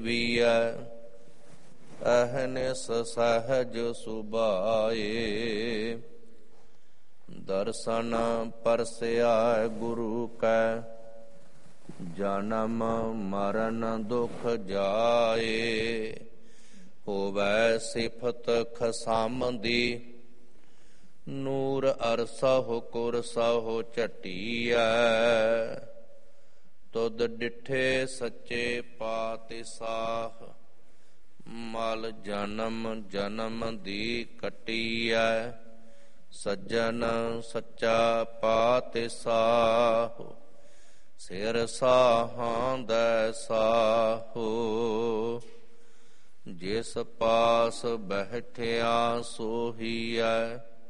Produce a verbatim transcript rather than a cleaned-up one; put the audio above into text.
ਵੀਐ ਅਹਨਿਸ ਸਹਜ ਸੁਭਾਏ। ਦਰਸ਼ਨ ਪਰਸਿਆ ਗੁਰੂ ਕੈ ਜਨਮ ਮਰਨ ਦੁਖ ਜਾਏ। ਹੋਵੈ ਸਿਫਤ ਖਸਮ ਦੀ ਨੂਰ ਅਰਸਹੁ ਕੁਰਸਹੁ ਝਟੀਐ। ਤੁਧ ਡਿਠੇ ਸੱਚੇ ਪਾਤਿਸਾਹ ਮਲ ਜਨਮ ਜਨਮ ਦੀ ਕੱਟੀਐ। ਸੱਜਣ ਸੱਚਾ ਪਾਤਿਸਾਹ ਸਿਰ ਸਾਹਾਂ ਦੈ ਸਾਹੋ। ਜਿਸ ਪਾਸ ਬੈਠਿਆ ਸੋਹੀਐ